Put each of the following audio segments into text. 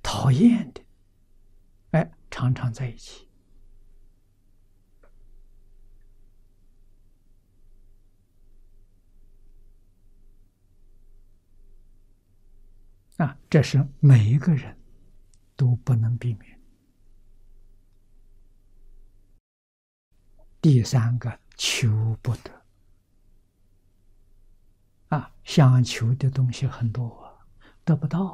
讨厌的，哎，常常在一起。啊，这是每一个人都不能避免。第三个，求不得。啊，想求的东西很多啊，得不到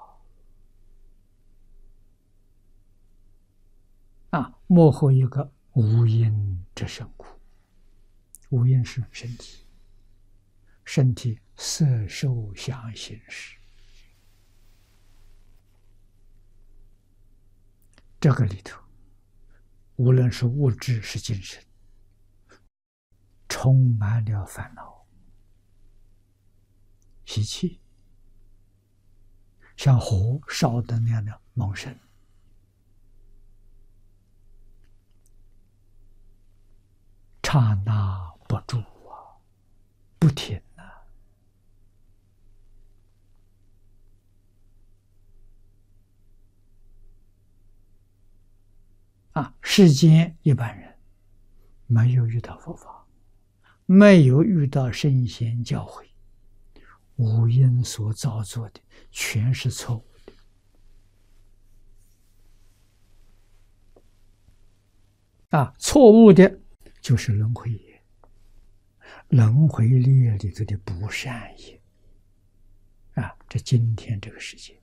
啊。啊，幕后一个无因之身故。无因是身体，身体色受想行识，这个里头，无论是物质是精神，充满了烦恼习气，像火烧的那样的猛盛，刹那不住啊，不停啊！世间一般人没有遇到佛法，没有遇到圣贤教诲，无因所造作的全是错误的啊！错误的就是轮回业，轮回业里头的不善业啊！这今天这个世界，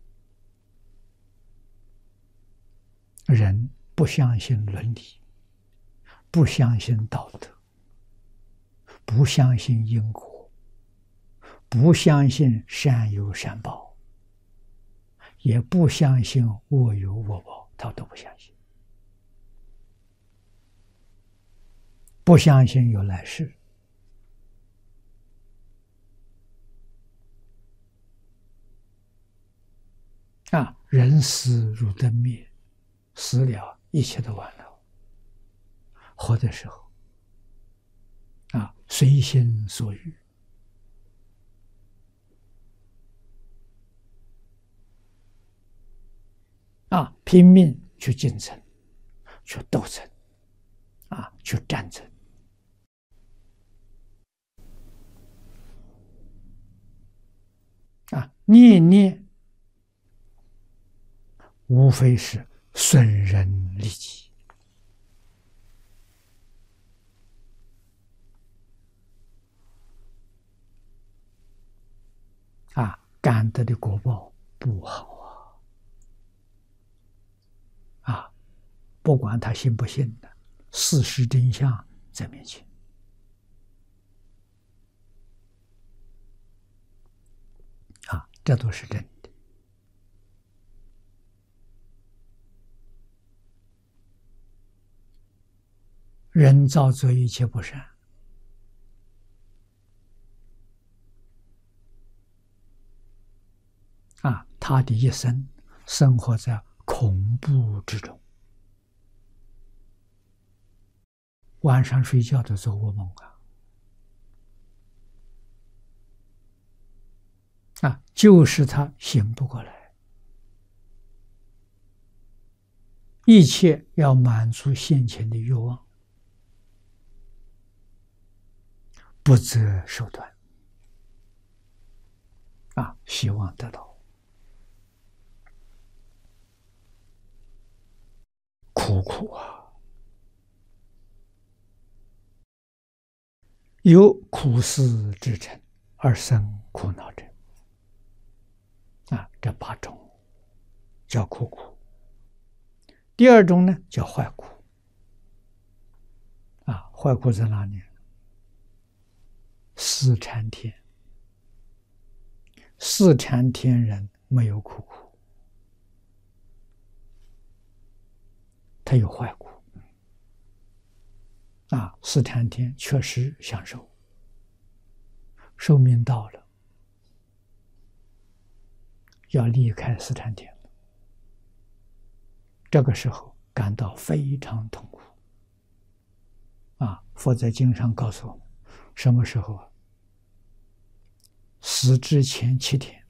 人不相信伦理，不相信道德，不相信因果，不相信善有善报，也不相信恶有恶报，他都不相信。不相信有来世，啊，人死如灯灭，死了一切都完了。活的时候，啊，随心所欲，啊，拼命去竞争，去斗争，啊，去战争。啊，念念无非是损人利己，啊，感得的果报不好啊！啊，不管他信不信的，事实真相在面前。啊，这都是真的。人造作一切不善，啊，他的一生生活在恐怖之中，晚上睡觉都做噩梦啊，就是他醒不过来，一切要满足先前的欲望，不择手段，啊，希望得到，苦啊！有苦思之成而生苦恼者，啊，这8种叫苦。第2种呢叫坏苦，啊，坏苦在哪里？四禅天，四禅天人没有苦，他有坏苦。啊，四禅天确实享受，寿命到了，要离开四禅天了，这个时候感到非常痛苦。啊，佛在经上告诉我们，什么时候啊？死之前7天，